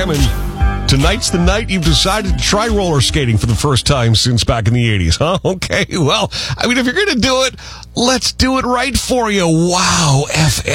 FM, and tonight's the night you've decided to try roller skating for the first time since back in the 80s, huh? Okay, well, I mean, if you're going to do it, let's do it right for you. Wow, FM.